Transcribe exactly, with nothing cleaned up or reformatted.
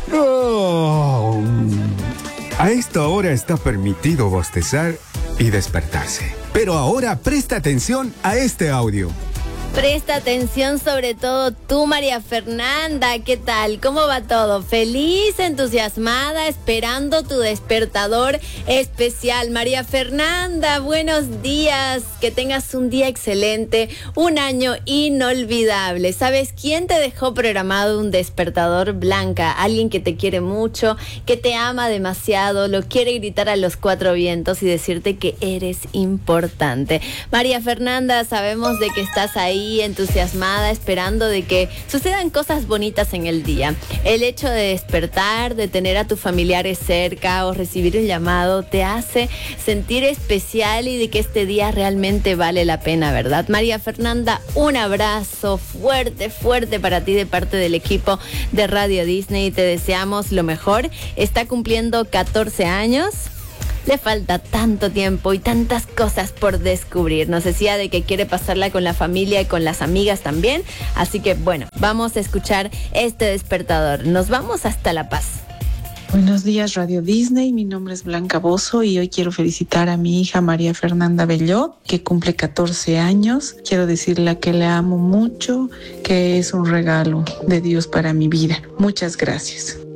Oh, a esta hora está permitido bostezar y despertarse. Pero ahora presta atención a este audio. Presta atención, sobre todo tú, María Fernanda. ¿Qué tal? ¿Cómo va todo? Feliz, entusiasmada, esperando tu despertador especial. María Fernanda, buenos días. Que tengas un día excelente, un año inolvidable. ¿Sabes quién te dejó programado un despertador? Blanca, alguien que te quiere mucho, que te ama demasiado, lo quiere gritar a los cuatro vientos y decirte que eres importante. María Fernanda, sabemos de que estás ahí entusiasmada, esperando de que sucedan cosas bonitas en el día. El hecho de despertar, de tener a tus familiares cerca o recibir un llamado te hace sentir especial y de que este día realmente vale la pena, ¿verdad? María Fernanda, un abrazo fuerte, fuerte para ti de parte del equipo de Radio Disney. Te deseamos lo mejor. Está cumpliendo catorce años. Le falta tanto tiempo y tantas cosas por descubrir. Nos decía de que quiere pasarla con la familia y con las amigas también. Así que bueno, vamos a escuchar este despertador. Nos vamos hasta La Paz. Buenos días, Radio Disney. Mi nombre es Blanca Bozo y hoy quiero felicitar a mi hija María Fernanda Bellot, que cumple catorce años. Quiero decirle que la amo mucho, que es un regalo de Dios para mi vida. Muchas gracias.